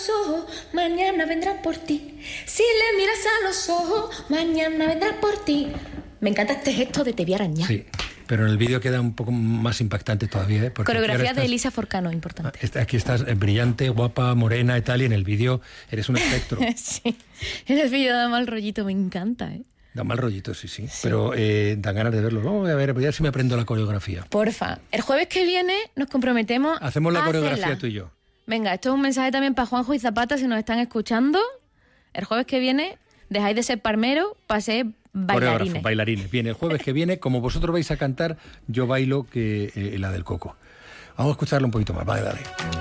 ojos, mañana vendrá por ti. Si le miras a los ojos, mañana vendrá por ti. Me encanta este gesto de te voy a arañar. Sí, pero en el vídeo queda un poco más impactante todavía, ¿eh? Porque coreografía de Elisa Forcano, importante. Aquí estás brillante, guapa, morena y tal, y en el vídeo eres un espectro. Sí, en el vídeo da mal rollito, me encanta, ¿eh? Da mal rollito, sí. Pero dan ganas de verlo. No, a ver si me aprendo la coreografía. Porfa, el jueves que viene nos comprometemos Hacemos la a coreografía hacerla. tú y yo. Venga, esto es un mensaje también para Juanjo y Zapata, si nos están escuchando. El jueves que viene dejáis de ser palmeros para ser bailarines. Bailarines. Bien, el jueves que viene, como vosotros vais a cantar, yo bailo que la del Coco. Vamos a escucharlo un poquito más. Vale, dale.